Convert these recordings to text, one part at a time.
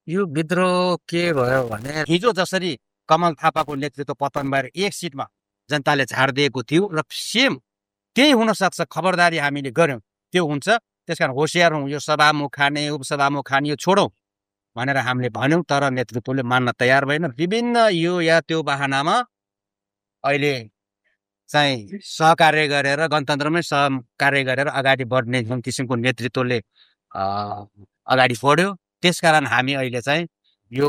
यो विद्रोह के भयो भने हिजो जसरी कमल थापाको नेतृत्व पतन भएर एक सिटमा जनताले झारिदिएको थियो र सेम त्यही हुन सक्छ, खबरदारी हामीले गर्यौं त्यो हुन्छ। त्यसकारण होसियार हौं, यो सभामुख खाने उपसभामुख खाने यो छोडौं भनेर हामीले भन्यौं, तर नेतृत्वले मान्न तयार भएन। विभिन्न यो या त्यो बहानामा अहिले चाहिँ सहकार्य गरेर गणतन्त्रमै सहकार्य गरेर अगाडि बढ्ने जुन किसिमको नेतृत्वले अगाडि बढ्यो, त्यसकारण हामी अहिले चाहिँ यो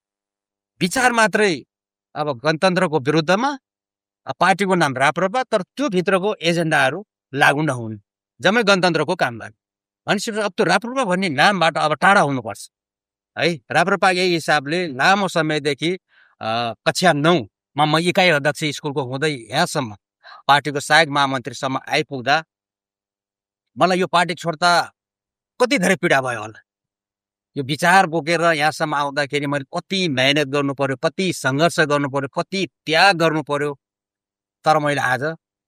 विचार मात्रै अब गणतन्त्रको विरुद्धमा पार्टीको नाम राप्रपा, तर त्यो भित्रको एजेन्डाहरू लागू नहुने, जम्मै गणतन्त्रको काम गर्ने भनेपछि अब त्यो राप्रपा भन्ने नामबाट अब टाढा हुनुपर्छ है। राप्रपा यही हिसाबले लामो समयदेखि कक्षा 9मा म इकाइ अध्यक्ष स्कुलको हुँदै यहाँसम्म पार्टीको सहायक महामन्त्रीसम्म आइपुग्दा मलाई यो पार्टी छोड्दा कति धेरै पीडा भयो होला। यो विचार बोकेर यहाँसम्म आउँदाखेरि मैले कति मेहनत गर्नु पर्यो, कति सङ्घर्ष गर्नु पर्यो, कति त्याग गर्नु पर्यो, तर मैले आज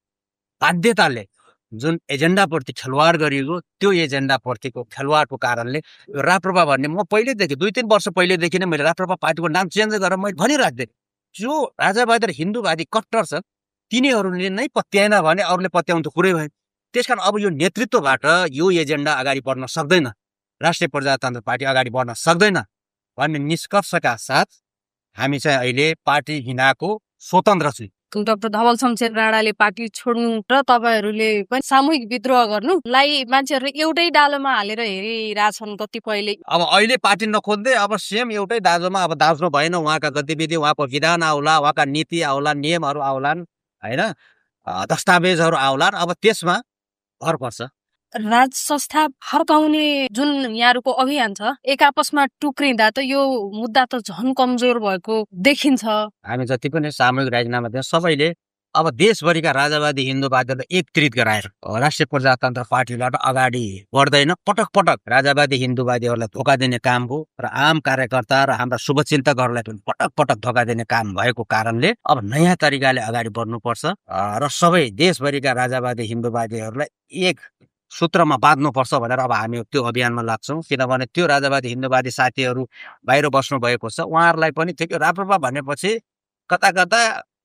बाध्यताले जुन एजेन्डाप्रति खेलवाड गरिएको त्यो एजेन्डाप्रतिको खेलवाडको कारणले राप्रपा भन्ने म पहिलेदेखि 2-3 वर्ष पहिलेदेखि नै मैले राप्रपा पार्टीको नाम चेन्ज गरेर मैले भनिराख्दै, जो राजावादी र हिन्दूवादी कट्टर छन् तिनीहरूले नै पत्याएन भने अरूले पत्याउनु त कुरै भएन। त्यसकारण अब यो नेतृत्वबाट यो एजेन्डा अगाडि बढ्न सक्दैन, राष्ट्रिय प्रजातन्त्र पार्टी अगाडि बढ्न सक्दैन भन्ने निष्कर्षका साथ हामी चाहिँ अहिले पार्टी हिँडाको स्वतन्त्र छौँ। डाक्टर धवल शमशेर राणाले पार्टी छोड्नु र तपाईँहरूले पनि सामूहिक विद्रोह गर्नुलाई मान्छेहरूले एउटै डालोमा हालेर हेरिरहेछन् कतिपयले। अब अहिले पार्टी नखोज्दै अब सेम एउटै दाजुमा अब दाजु भएन, उहाँका गतिविधि, उहाँको विधान आउला, उहाँका नीति आउला, नियमहरू आउलान् होइन, दस्तावेजहरू आउलान्, अब त्यसमा भर पर्छ। राज संस्था फर्काउने जुन यहाँहरूको अभियान छ, एक आपसमा टुक्रिँदा त यो मुद्दा त झन कमजोर भएको देखिन्छ। हामी जति पनि सामूहिक राजीनामा दियौँ सबैले अब देशभरिका राजावादी हिन्दूवादीलाई एकत्रित गराएर राष्ट्रिय प्रजातन्त्र पार्टीबाट अगाडि बढ्दैन। पटक पटक राजावादी हिन्दूवादीहरूलाई धोका दिने काम हो र आम कार्यकर्ता र हाम्रा शुभचिन्तकहरूलाई पनि पटक पटक धोका दिने काम भएको कारणले अब नयाँ तरिकाले अगाडि बढ्नुपर्छ र सबै देशभरिका राजावादी हिन्दूवादीहरूलाई एक सूत्रमा बाँध्नुपर्छ भनेर अब हामी त्यो अभियानमा लाग्छौँ। किनभने त्यो राजावादी हिन्दूवादी साथीहरू बाहिर बस्नु भएको छ, उहाँहरूलाई पनि त्यो राप्रपा भनेपछि कता कता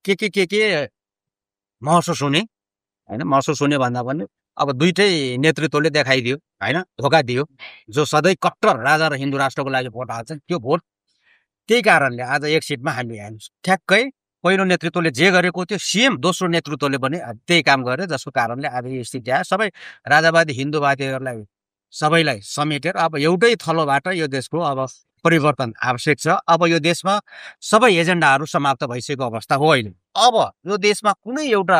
के महसुस हुने होइन, महसुस हुने भन्दा पनि अब दुइटै नेतृत्वले देखाइदियो होइन, धोका दियो। जो सधैँ कट्टर राजा र हिन्दू राष्ट्रको लागि भोट हाल्छन् त्यो भोट, त्यही कारणले आज एक सिटमा हामी हाल्छौँ। ठ्याक्कै पहिलो नेतृत्वले जे गरेको थियो सेम दोस्रो नेतृत्वले पनि त्यही काम गर्यो, जसको कारणले आज यो स्थिति आयो। सबै राजावादी हिन्दूवादीहरूलाई सबैलाई समेटेर अब एउटै थलोबाट यो देशको अब परिवर्तन आवश्यक छ। अब यो देशमा सबै एजेन्डाहरू समाप्त भइसकेको अवस्था हो अहिले। अब यो देशमा कुनै एउटा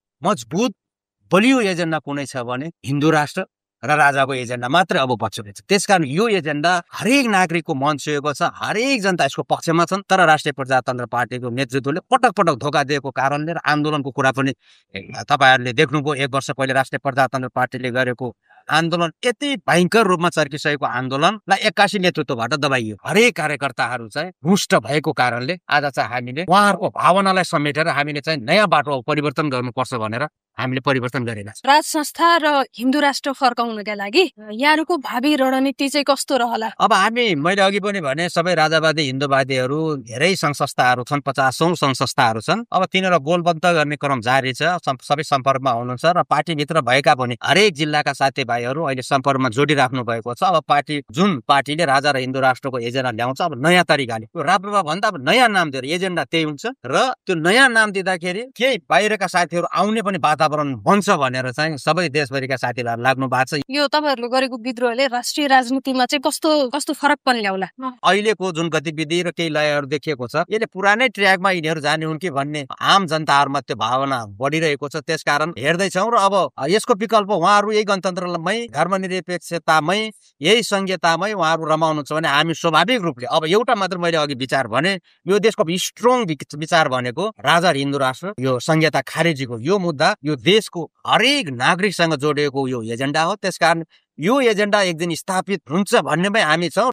मजबुत बलियो एजेन्डा कुनै छ भने हिन्दू राष्ट्र र राजाको एजेन्डा मात्रै अब बचेको छ। त्यसकारण यो एजेन्डा हरेक नागरिकको मन छुएको छ, हरेक जनता यसको पक्षमा छन्, तर राष्ट्रिय प्रजातन्त्र पार्टीको नेतृत्वले पटक पटक धोका दिएको कारणले र आन्दोलनको कुरा पनि तपाईँहरूले देख्नुभयो। 1 वर्ष पहिले राष्ट्रिय प्रजातन्त्र पार्टीले गरेको आन्दोलन यति भयङ्कर रूपमा चर्किसकेको आन्दोलनलाई 81 नेतृत्वबाट दबाइयो। हरेक कार्यकर्ताहरू चाहिँ रुष्ट भएको कारणले आज चाहिँ हामीले उहाँहरूको भावनालाई समेटेर हामीले चाहिँ नयाँ बाटो परिवर्तन गर्नुपर्छ भनेर हामीले परिवर्तन गरेका छौँ। राज संस्था र हिन्दू राष्ट्र फर्काउनका लागि यहाँहरूको भावी रणनीति चाहिँ कस्तो रहला? अब मैले अघि पनि भने सबै राजावादी हिन्दूवादीहरू धेरै सङ्घ संस्थाहरू छन्, 50औं सङ्घ संस्थाहरू छन्। अब तिनीहरू गोलबन्द गर्ने क्रम जारी छ, सबै सम्पर्कमा हुनुहुन्छ र पार्टीभित्र भएका पनि हरेक जिल्लाका साथीभाइहरू अहिले सम्पर्कमा जोडिराख्नु भएको छ। अब जुन पार्टीले राजा र हिन्दू राष्ट्रको एजेन्डा ल्याउँछ अब नयाँ तरिकाले, राप्रपा भन्दा अब नयाँ नाम दिएर एजेन्डा त्यही हुन्छ र त्यो नयाँ नाम दिँदाखेरि केही बाहिरका साथीहरू आउने पनि वातावरण बन्छ भनेर चाहिँ सबै देशभरिका साथीभाइहरू लाग्नु भएको छ। यो तपाईँहरूले गरेको विद्रोहले राष्ट्रिय राजनीतिमा चाहिँ कस्तो कस्तो फरक पनि ल्याउला? अहिलेको जुन गतिविधि र केही लयहरू देखिएको छ यसले पुरानै ट्र्याकमा यिनीहरू जाने हुन् कि भन्ने आम जनताहरूमा त्यो भावना बढिरहेको छ। त्यसकारण हेर्दैछौँ र अब यसको विकल्प उहाँहरू यही गणतन्त्रमै, धर्मनिरपेक्षतामै, यही संघीयतामै उहाँहरू रमाउनु छ भने हामी स्वाभाविक रूपले अब एउटा मात्र मैले अघि विचार भने यो देशको स्ट्रङ विचार भनेको राजा र हिन्दू राष्ट्र, यो संघीयता खारेजीको यो मुद्दा यो देशको हरेक नागरिकसँग जोडिएको यो एजेन्डा हो। त्यसकारण यो एजेन्डा एक दिन स्थापित हुन्छ भन्नेमै हामी छौँ।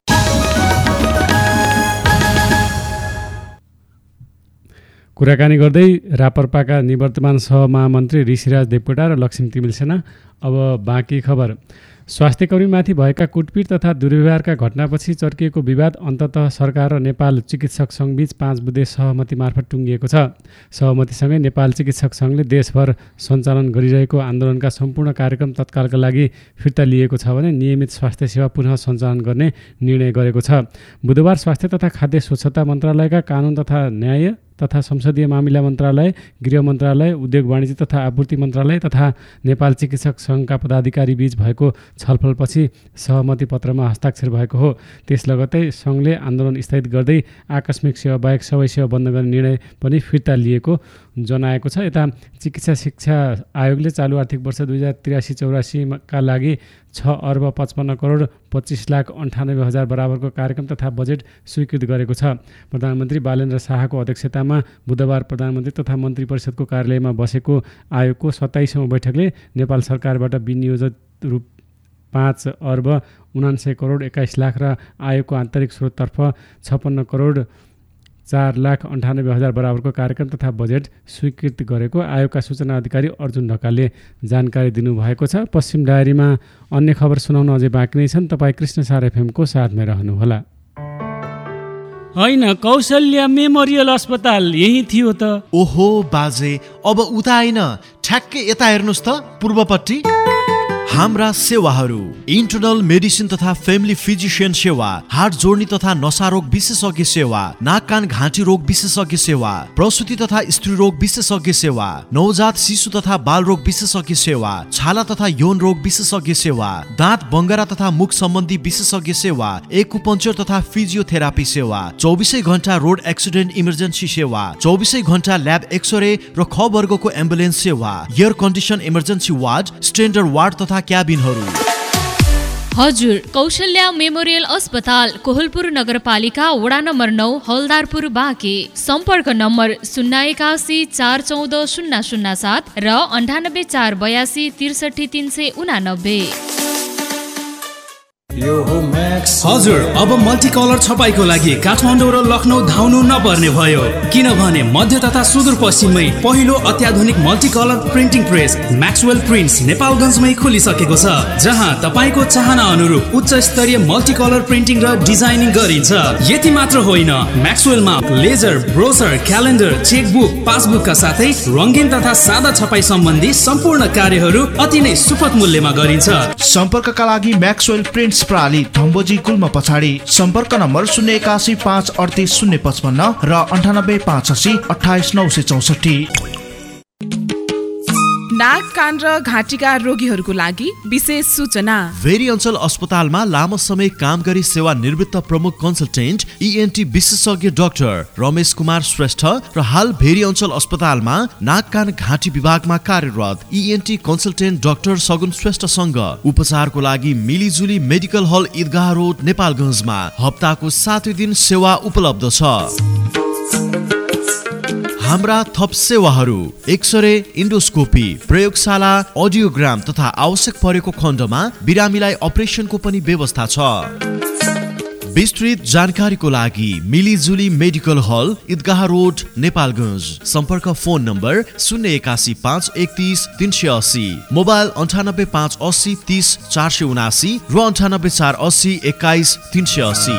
कुराकानी गर्दै राप्रपाका निवर्तमान सहमहामन्त्री ऋषिराज देवकोटा र लक्ष्मी तिमिल सेना। अब बाँकी खबर। स्वास्थ्यकर्मीमाथि भएका कुटपिट तथा दुर्व्यवहारका घटनापछि चर्किएको विवाद अन्ततः सरकार र नेपाल चिकित्सक सङ्घबीच 5 बुँदे सहमति मार्फत टुङ्गिएको छ। सहमतिसँगै नेपाल चिकित्सक सङ्घले देशभर सञ्चालन गरिरहेको आन्दोलनका सम्पूर्ण कार्यक्रम तत्कालका लागि फिर्ता लिएको छ भने नियमित स्वास्थ्य सेवा पुनः सञ्चालन गर्ने निर्णय गरेको छ। बुधबार स्वास्थ्य तथा खाद्य स्वच्छता मन्त्रालयका कानुन तथा न्याय तथा संसदीय मामिला मन्त्रालय, गृह मन्त्रालय, उद्योग वाणिज्य तथा आपूर्ति मन्त्रालय तथा नेपाल चिकित्सक सङ्घका पदाधिकारी बीच भएको छलफलपछि सहमति पत्रमा हस्ताक्षर भएको हो। त्यस लगत्तै सङ्घले आन्दोलन स्थगित गर्दै आकस्मिक सेवा बाहेक सबै सेवा बन्द गर्ने निर्णय पनि फिर्ता लिएको जनाएको छ। यता चिकित्सा शिक्षा आयोगले चालु आर्थिक वर्ष 2083-84 का लागि 6,55,25,98,000 बराबरको कार्यक्रम तथा बजेट स्वीकृत गरेको छ। प्रधानमन्त्री बालेन्द्र शाहको अध्यक्षतामा बुधबार प्रधानमन्त्री तथा मन्त्री परिषदको कार्यालयमा बसेको आयोगको 27औं बैठकले नेपाल सरकारबाट विनियोजित रु 5,49,21,00,000 र आयोगको आन्तरिक स्रोततर्फ 56,04,98,000 बराबरको कार्यक्रम तथा बजेट स्वीकृत गरेको आयोगका सूचना अधिकारी अर्जुन ढकालले जानकारी दिनुभएको छ। पश्चिम डायरीमा अन्य खबर सुनाउन अझै बाँकी नै छन्। तपाईँ कृष्णसार एफएमको साथमा रहनुहोला। होइन, कौशल्या मेमोरियल अस्पताल यही थियो त। ओहो बाजे, अब उता होइन, ठ्याक्कै यता हेर्नुहोस् त, पूर्वपट्टि। हाम्रा सेवाहरू: इन्टर्नल मेडिसिन तथा फ्यामिली फिजिशियन सेवा, हार्ट जोड्नी तथा नसा रोग विशेषज्ञ सेवा, नाक कान घाँटी रोग विशेषज्ञ सेवा, प्रसुति तथा स्त्री रोग विशेषज्ञ सेवा, नवजात शिशु तथा बाल रोग विशेषज्ञ सेवा, छाला तथा यौन रोग विशेषज्ञ सेवा, दाँत बङ्गरा तथा मुख सम्बन्धी विशेषज्ञ सेवा, एक्युपङ्क्चर तथा फिजियोथेरापी सेवा, 24 घण्टा रोड एक्सिडेन्ट इमर्जेन्सी सेवा, 24 घण्टा ल्याब एक्सरे र ख वर्गको एम्बुलेन्स सेवा, air condition emergency ward, standard ward तथा क्याबिनहरू। हजुर, कौशल्या मेमोरियल अस्पताल, कोहलपुर नगरपालिका, वडा नम्बर 9, हलदारपुर, बाँके। सम्पर्क नम्बर 081-414-007 र 98-482-63389। हजुर, अब मल्टी कलर छपाईको लागि काठमाडौँ र लखनऊ धाउनु नपर्ने भयो, किनभने मध्य तथा सुदूरपश्चिममै पहिलो अत्याधुनिक multi colour printing press Maxwell prints नेपालगञ्जमै खोलिसकेको छ, जहाँ तपाईँको चाहना अनुरूप उच्च स्तरीय मल्टी कलर प्रिन्टिङ र डिजाइनिङ गरिन्छ। यति मात्र होइन, म्याक्सवेलमा लेजर, ब्रोसर, क्यालेन्डर, चेकबुक, पासबुकका साथै रङ्गीन तथा सादा छपाई सम्बन्धी सम्पूर्ण कार्यहरू अति नै सुपथ मूल्यमा गरिन्छ। सम्पर्कका लागि म्याक्सवेल प्रिन्ट्स प्रणाली, धम्बोजी गुल्म पछाडि। सम्पर्क नम्बर 081-538-055 र 98-580-28-964। नाक, कान र घाँटीका रोगीहरूको लागि विशेष सूचना। भेरी अञ्चल अस्पतालमा लामो समय काम गरी सेवा निवृत्त प्रमुख कन्सल्टेन्ट ENT विशेषज्ञ डाक्टर रमेश कुमार श्रेष्ठ र हाल भेरी अञ्चल अस्पतालमा नाक कान घाँटी विभागमा कार्यरत ENT कन्सल्टेन्ट डाक्टर सगुन श्रेष्ठसँग उपचारको लागि मिलिजुली मेडिकल हल, ईदगाह रोड, नेपालगञ्जमा हप्ताको 7 दिन सेवा उपलब्ध छ। हाम्रा थप सेवाहरू: एक्सरे, इन्डोस्कोपी, प्रयोगशाला, अडियोग्राम तथा आवश्यक परेको खण्डमा बिरामीलाई अपरेसनको पनि व्यवस्था छ। विस्तृत जानकारीको लागि मिलिजुली मेडिकल हल, ईदगाह रोड, नेपालगञ्ज। सम्पर्क फोन नम्बर 081-531-380, मोबाइल 98-580-30-479 र 98-480-21-380।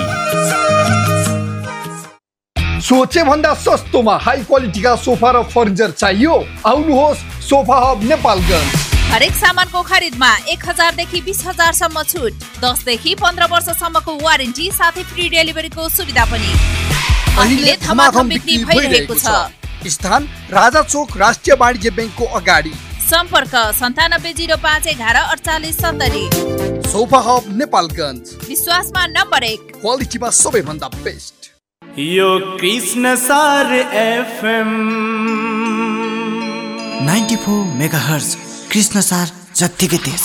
सोचे भन्दा सस्तोमा हाई क्वालिटीका सोफा र फर्निचर चाहियो? आउनुहोस् सोफा हब नेपालगञ्ज। हरेक सामानको खरिदमा 1000 देखि 20,000 सम्म छुट, 10 देखि 15 वर्षसम्मको वारेन्टी साथै फ्री डेलिभरीको सुविधा पनि। अहिले धमाधम बिक्री भइरहेको छ। स्थान राजा चोक राष्ट्रिय वाणिज्य ब्याङ्कको अगाडि। सम्पर्क 97-05-48-70। सोफा हब नेपालगञ्ज, विश्वासमा नम्बर 1, क्वालिटीमा सबैभन्दा बेस्ट। यो कृष्णसार FM 94 मेगाहर्ज, कृष्णसार जत्तिकै तेज।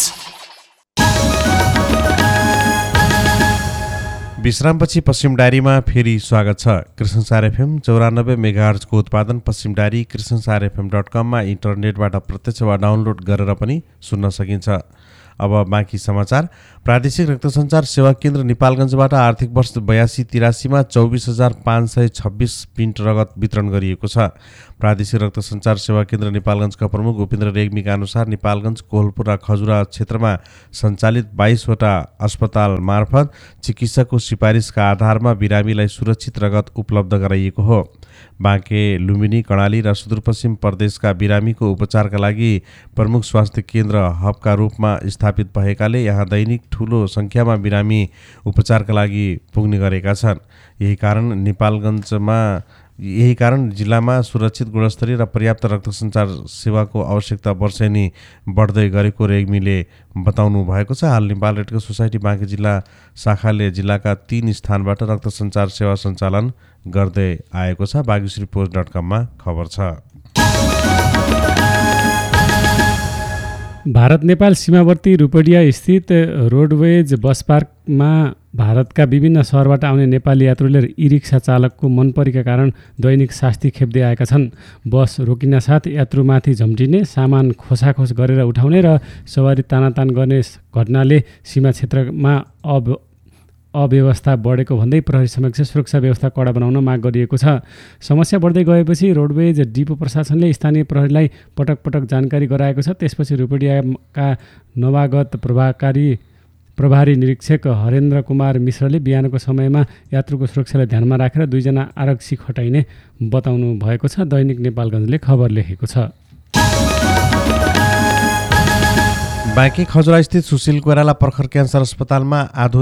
विश्रामपछि पश्चिम डायरीमा फेरि स्वागत छ। कृष्णसार FM 94 मेगाहर्जको उत्पादन पश्चिम डायरी कृष्णसार FM.com मा इन्टरनेटबाट प्रत्यक्ष वा डाउनलोड गरेर पनि सुन्न सकिन्छ। अब बाँकी समाचार। प्रादेशिक रक्त सञ्चार सेवा केन्द्र नेपालगञ्जबाट आर्थिक वर्ष 82-83मा 24,526 पिन्ट रगत वितरण गरिएको छ। प्रादेशिक रक्त सञ्चार सेवा केन्द्र नेपालगञ्जका प्रमुख उपेन्द्र रेग्मीका अनुसार नेपालगञ्ज, कोहलपुर र खजुरा क्षेत्रमा सञ्चालित 22वटा अस्पताल मार्फत चिकित्सकको सिफारिसका आधारमा बिरामीलाई सुरक्षित रगत उपलब्ध गराइएको हो। बाँके, लुम्बिनी, कर्णाली र सुदूरपश्चिम प्रदेशका बिरामीको उपचारका लागि प्रमुख स्वास्थ्य केन्द्र हबका रूपमा स्थापित भएकाले यहाँ दैनिक ठूलो सङ्ख्यामा बिरामी उपचारका लागि पुग्ने गरेका छन्। यही कारण जिल्लामा सुरक्षित, गुणस्तरीय र पर्याप्त रक्त सञ्चार सेवाको आवश्यकता वर्षेनी बढ्दै गरेको रेग्मीले बताउनु भएको छ। हाल Nepal red cross society Banke जिल्ला शाखाले जिल्लाका 3 स्थानबाट रक्त सञ्चार सेवा सञ्चालन गर्दै आएको छ। बागेश्वरीपोस्ट.com मा खबर छ। भारत नेपाल सीमावर्ती रूपडिया स्थित रोडवेज बस पार्कमा भारतका विभिन्न सहरबाट आउने नेपाली यात्रुले ई-रिक्सा चालकको मनपरीका कारण दैनिक शास्ति खेप्दै आएका छन्। बस रोकिन साथ यात्रुमाथि झम्टिने, सामान खोसाखोस गरेर उठाउने र सवारी तानातान गर्ने घटनाले सीमा क्षेत्रमा अव्यवस्था बढेको भन्दै प्रहरी समक्ष सुरक्षा व्यवस्था कडा बनाउन माग गरिएको छ। समस्या बढ्दै गएपछि रोडवेज डिपो प्रशासनले स्थानीय प्रहरीलाई पटक पटक जानकारी गराएको छ। त्यसपछि रूपडियाका नवागत प्रभारी निरीक्षक हरेन्द्र कुमार मिश्रले बिहानको समयमा यात्रुको सुरक्षालाई ध्यानमा राखेर 2 जना आरक्षी खटाइने बताउनु भएको छ। दैनिक नेपालगञ्जले खबर लेखेको छ। बाँके खजुरा स्थित सुशील कोइराला पर्खर क्यान्सर अस्पतालमा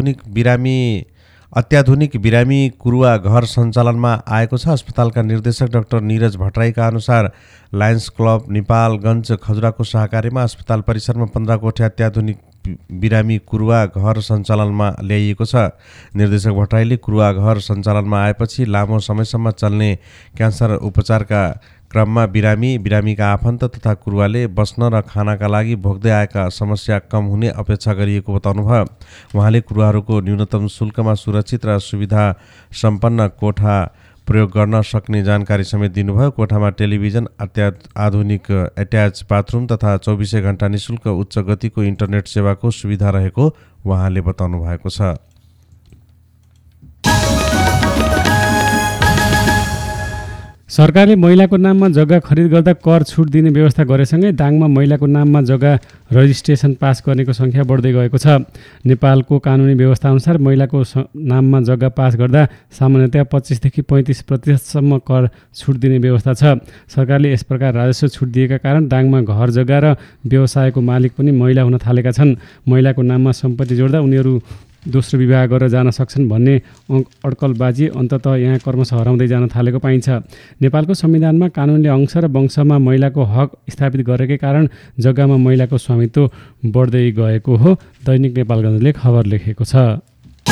अत्याधुनिक बिरामी कुरुवा घर सञ्चालनमा आएको छ। अस्पतालका निर्देशक डाक्टर निरज भट्टराईका अनुसार लायन्स क्लब नेपालगञ्ज खजुराको सहकार्यमा अस्पताल परिसरमा 15 कोठे अत्याधुनिक बिरामी कुरुवा घर सञ्चालनमा ल्याइएको छ। निर्देशक भट्टराईले कुरुवा घर सञ्चालनमा आएपछि लामो समयसम्म चल्ने क्यान्सर उपचारका क्रममा बिरामीका आफन्त तथा कुरुवाले बस्न र खानाका लागि भोग्दै आएका समस्या कम हुने अपेक्षा गरिएको बताउनुभयो। उहाँले कुरुवाहरूको न्यूनतम शुल्कमा सुरक्षित र सुविधा सम्पन्न कोठा प्रयोग गर्न सक्ने जानकारी समेत दिनुभयो। कोठामा टेलिभिजन, आधुनिक एट्याच बाथरुम तथा 24 घण्टा निशुल्क उच्च गतिको इन्टरनेट सेवाको सुविधा रहेको उहाँले बताउनु भएको छ। सरकारले महिलाको नाममा जग्गा खरिद गर्दा कर छुट दिने व्यवस्था गरेसँगै दाङमा महिलाको नाममा जग्गा रजिस्ट्रेसन पास गर्नेको सङ्ख्या बढ्दै गएको छ। नेपालको कानुनी व्यवस्थाअनुसार महिलाको नाममा जग्गा पास गर्दा सामान्यतया 25 देखि 35% कर छुट दिने व्यवस्था छ। सरकारले यस प्रकार राजस्व छुट दिएका कारण दाङमा घर जग्गा र व्यवसायको मालिक पनि महिला हुन थालेका छन्। महिलाको नाममा सम्पत्ति जोड्दा उनीहरू दोस्रो विवाह गरेर जान सक्छन् भन्ने अड्कलबाजी अन्ततः यहाँ क्रमशः हराउँदै जान थालेको पाइन्छ। नेपालको संविधानमा कानुनले अंश र वंशमा महिलाको हक स्थापित गरेकै कारण जग्गामा महिलाको स्वामित्व बढ्दै गएको हो। दैनिक नेपालगञ्जले खबर लेखेको छ।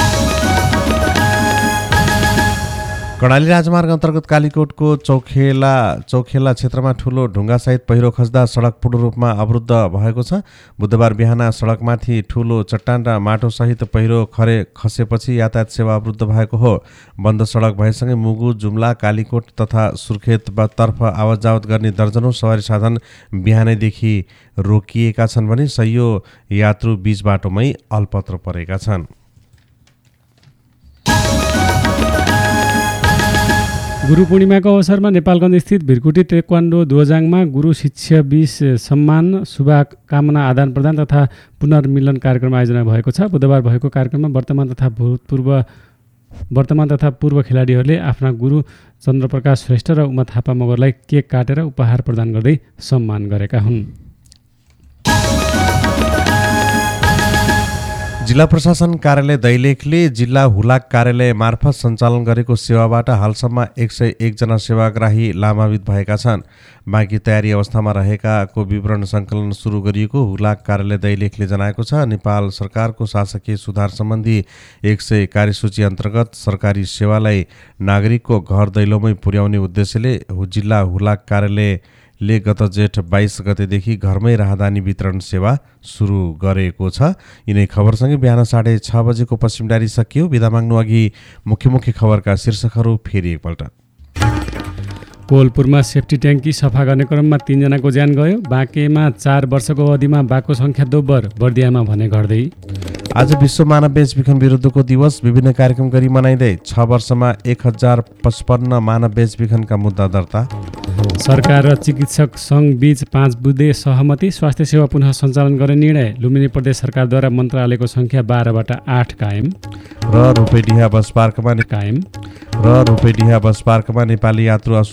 कर्णाली राजमार्ग अन्तर्गत कालीकोटको चौखेला क्षेत्रमा ठूलो ढुङ्गासहित पहिरो खस्दा सडक पूर्ण रूपमा अवरुद्ध भएको छ। बुधबार बिहान सडकमाथि ठूलो चट्टान र माटोसहित पहिरो खसेपछि यातायात सेवा अवरुद्ध भएको हो। बन्द सडक भएसँगै मुगु, जुम्ला, कालीकोट तथा सुर्खेततर्फ आवत जावत गर्ने दर्जनौं सवारी साधन बिहानैदेखि रोकिएका छन् भने सयौं यात्रु बीच बाटोमै अल्पत्र परेका छन्। गुरु पूर्णिमाको अवसरमा नेपालगञ्ज स्थित भिरकुटी तेक्वान्डो दोजाङमा गुरु शिष्य बीच सम्मान, शुभकामना आदान प्रदान तथा पुनर्मिलन कार्यक्रम आयोजना भएको छ। बुधबार भएको कार्यक्रममा वर्तमान तथा पूर्व खेलाडीहरूले आफ्ना गुरु चन्द्रप्रकाश श्रेष्ठ र उमा थापा मगरलाई केक काटेर उपहार प्रदान गर्दै सम्मान गरेका हुन्। जिल्ला प्रशासन कार्यालय दैलेखले जिल्ला हुलाक कार्यालय मार्फत सञ्चालन गरेको सेवाबाट हालसम्म 101 जना सेवाग्राही लाभान्वित भएका छन्। बाँकी तयारी अवस्थामा रहेकाको विवरण सङ्कलन सुरु गरिएको हुलाक कार्यालय दैलेखले जनाएको छ। नेपाल सरकारको शासकीय सुधार सम्बन्धी 100 कार्यसूची अन्तर्गत सरकारी सेवालाई नागरिकको घर दैलोमै पुर्याउने उद्देश्यले जिल्ला हुलाक कार्यालयले गत जेठ 22 गतेदेखि घरमै राहदानी वितरण सेवा सुरु गरेको छ। यिनै खबरसँगै बिहान 6:30 बजेको पश्चिम डायरी सकियो। बिदा माग्नु अघि मुख्य खबरका शीर्षकहरू फेरि एकपल्ट। कोहलपुरमा सेफ्टी ट्याङ्की सफा गर्ने क्रममा 3 जनाको ज्यान गयो। बाँकेमा 4 वर्षको अवधिमा बाघको सङ्ख्या दोब्बर, बर्दियामा भने घट्दै। आज विश्व मानव बेचबिखन विरुद्धको दिवस विभिन्न कार्यक्रम गरी मनाइँदै 6 वर्षमा 1055 मानव बेचबिखनका मुद्दा दर्ता। सरकार र चिकित्सक सङ्घ बीच 5 बुँदे सहमति। स्वास्थ्य सेवा पुनः सञ्चालन गर्ने निर्णय। लुम्बिनी प्रदेश सरकारद्वारा मन्त्रालयको सङ्ख्या 12बाट 8 कायम। र रूपैडिहा बस पार्कमा कायम। र रूपैडिहा बस पार्कमा नेपाली यात्रु